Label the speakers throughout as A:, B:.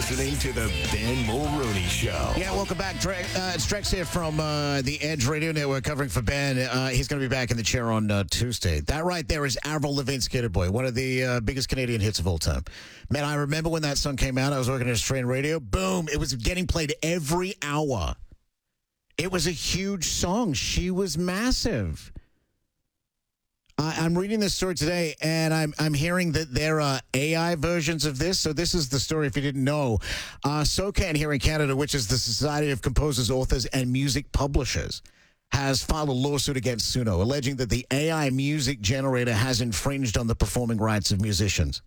A: listening to the Ben Mulrooney Show.
B: Yeah, welcome back. It's Drex here from the Edge Radio Network covering for Ben. He's going to be back in the chair on Tuesday. That right there is Avril Lavigne's Skater Boy, one of the biggest Canadian hits of all time. Man, I remember when that song came out. I was working at Australian radio. Boom. It was getting played every hour. It was a huge song. She was massive. I'm reading this story today, and I'm hearing that there are AI versions of this. So this is the story, if you didn't know. SOCAN here in Canada, which is the Society of Composers, Authors, and Music Publishers, has filed a lawsuit against Suno, alleging that the AI music generator has infringed on the performing rights of musicians.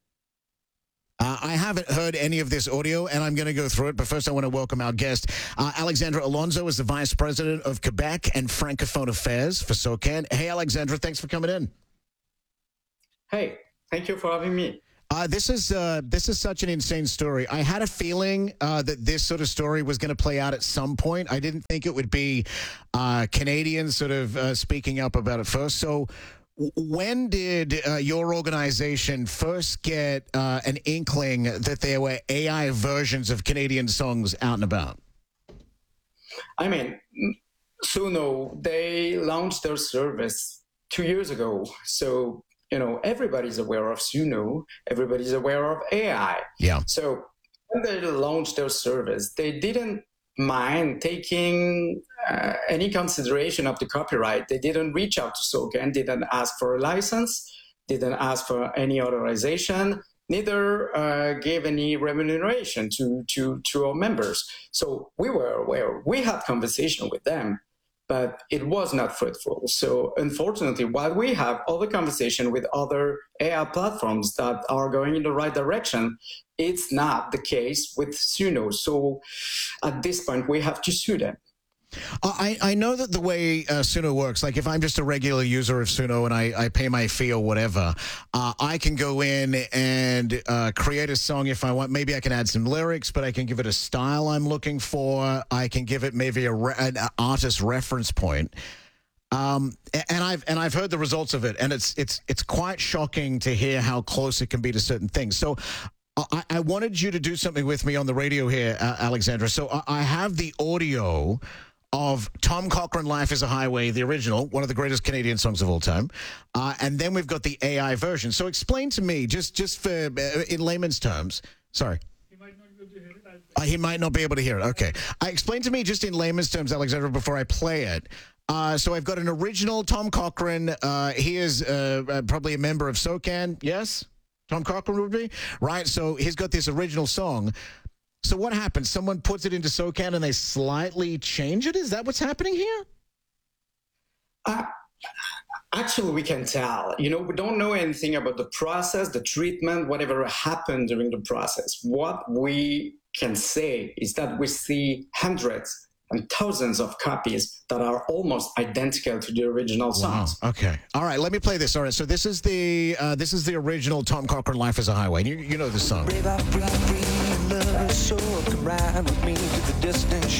B: I haven't heard any of this audio, and I'm going to go through it. But first, I want to welcome our guest. Alexandra Alonso is the Vice President of Quebec and Francophone Affairs for SOCAN. Hey, Alexandra, thanks for coming in.
C: Hey, thank you for having me.
B: This is such an insane story. I had a feeling that this sort of story was going to play out at some point. I didn't think it would be Canadians sort of speaking up about it first. So when did your organization first get an inkling that there were AI versions of Canadian songs out and about?
C: I mean, Suno, they launched their service 2 years ago. So, everybody's aware of Suno. Everybody's aware of AI.
B: Yeah.
C: So when they launched their service, they didn't mind taking any consideration of the copyright. They didn't reach out to SOCAN, didn't ask for a license, didn't ask for any authorization, neither gave any remuneration to our members. So we were aware. We had conversation with them, but it was not fruitful. So unfortunately, while we have other conversation with other AI platforms that are going in the right direction, it's not the case with Suno. So at this point, we have to sue them.
B: I know that the way Suno works, like if I'm just a regular user of Suno and I pay my fee or whatever, I can go in and create a song if I want. Maybe I can add some lyrics, but I can give it a style I'm looking for. I can give it maybe an artist reference point. And I've heard the results of it, and it's quite shocking to hear how close it can be to certain things. So I wanted you to do something with me on the radio here, Alexandra. So I have the audio of Tom Cochrane, Life is a Highway, the original, one of the greatest Canadian songs of all time. And then we've got the AI version. So explain to me, just for in layman's terms, sorry. He might not be able to hear it. He might not be able to hear it. Okay. Explain to me just in layman's terms, Alexandra, before I play it. So I've got an original Tom Cochrane. He is probably a member of SOCAN, yes? Tom Cochrane would be? Right, so he's got this original song. So what happens? Someone puts it into SOCAN and they slightly change it? Is that what's happening here?
C: Actually, we can tell. We don't know anything about the process, the treatment, whatever happened during the process. What we can say is that we see hundreds and thousands of copies that are almost identical to the original songs.
B: Wow. Okay. All right, let me play this. All right, so this is the original Tom Cochrane, Life is a Highway. You know this song.
D: Come ride with me to the distant